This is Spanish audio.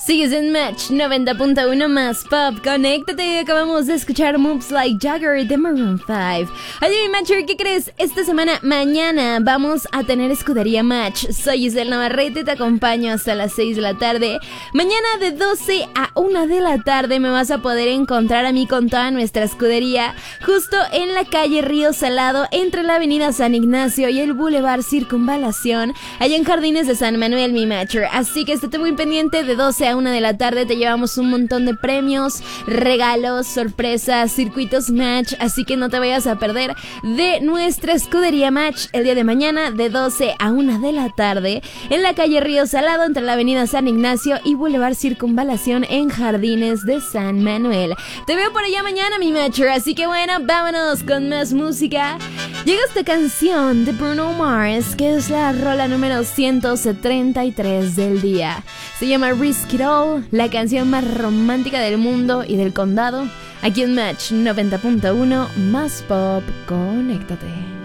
Sigues en Match 90.1 más Pop. Conéctate. Acabamos de escuchar Moves Like Jagger de Maroon 5. Oye, mi Matcher, ¿qué crees? Esta semana, mañana, vamos a tener Escudería Match. Soy Giselle Navarrete, te acompaño hasta las 6 de la tarde. Mañana de 12 a 1 de la tarde me vas a poder encontrar a mí con toda nuestra escudería, justo en la calle Río Salado, entre la avenida San Ignacio y el Boulevard Circunvalación, allá en Jardines de San Manuel, mi Matcher. Así que estate muy pendiente. De 12 a 1 de la tarde te llevamos un montón de premios, regalos, sorpresas, circuitos Match, así que no te vayas a perder de nuestra escudería Match el día de mañana de 12 a 1 de la tarde en la calle Río Salado, entre la avenida San Ignacio y Boulevard Circunvalación, en Jardines de San Manuel. Te veo por allá mañana, mi Matcher, así que bueno, vámonos con más música. Llega esta canción de Bruno Mars, que es la rola número 173 del día. Se llama Risk It All, la canción más romántica del mundo y del condado. Aquí en Match 90.1 más Pop. Conéctate.